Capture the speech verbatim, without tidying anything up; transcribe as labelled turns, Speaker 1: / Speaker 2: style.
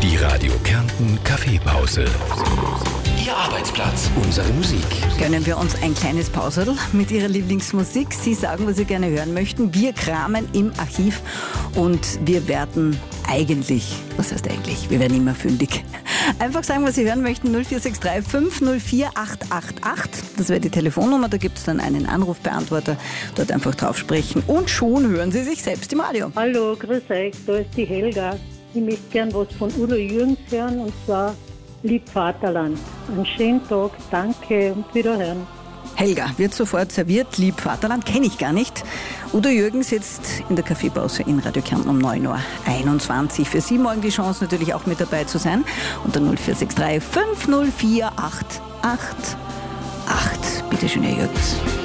Speaker 1: Die Radio Kärnten Kaffeepause. Ihr Arbeitsplatz, unsere Musik.
Speaker 2: Gönnen wir uns ein kleines Pauserl mit Ihrer Lieblingsmusik. Sie sagen, was Sie gerne hören möchten. Wir kramen im Archiv und wir werden eigentlich, was heißt eigentlich, wir werden immer fündig. Einfach sagen, was Sie hören möchten, null vier sechs drei fünf null vier acht acht acht. Das wäre die Telefonnummer, da gibt es dann einen Anrufbeantworter. Dort einfach drauf sprechen und schon hören Sie sich selbst im Radio.
Speaker 3: Hallo, grüß euch, da ist die Helga. Ich möchte gern was von Udo Jürgens hören und zwar Lieb Vaterland. Einen schönen Tag, danke und wiederhören.
Speaker 2: Helga wird sofort serviert. Lieb Vaterland kenne ich gar nicht. Udo Jürgens jetzt in der Kaffeepause in Radio Kärnten um neun Uhr einundzwanzig. Für Sie morgen die Chance natürlich auch mit dabei zu sein. Unter null vier sechs drei fünf null vier acht acht acht. Bitte schön, Herr Jürgens.